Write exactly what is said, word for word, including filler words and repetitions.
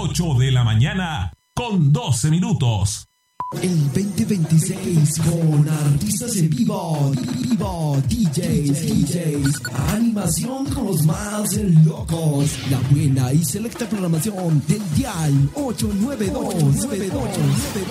ocho de la mañana con doce minutos. El veinte veintiséis con artistas en vivo, vivo, D Js, D Js, animación con los más locos, la buena y selecta programación del Dial ocho nueve dos.